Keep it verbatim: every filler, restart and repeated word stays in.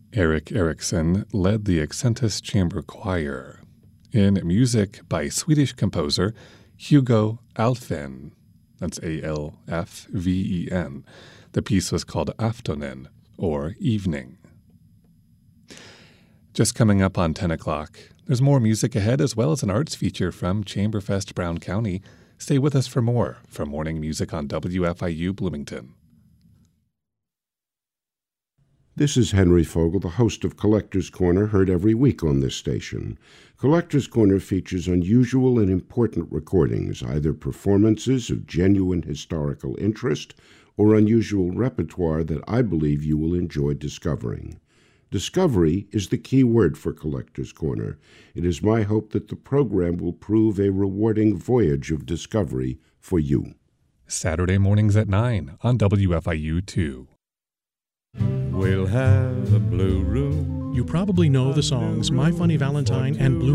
Eric Erickson led the Accentus Chamber Choir in music by Swedish composer Hugo Alfven. That's A L F V E N. The piece was called Aftonen, or Evening. Just coming up on ten o'clock, there's more music ahead as well as an arts feature from Chamberfest Brown County. Stay with us for more from Morning Music on W F I U Bloomington. This is Henry Fogel, the host of Collector's Corner, heard every week on this station. Collector's Corner features unusual and important recordings, either performances of genuine historical interest or unusual repertoire that I believe you will enjoy discovering. Discovery is the key word for Collector's Corner. It is my hope that the program will prove a rewarding voyage of discovery for you. Saturday mornings at nine on W F I U two. We'll have a blue room. You probably know the songs My Funny Valentine and Blue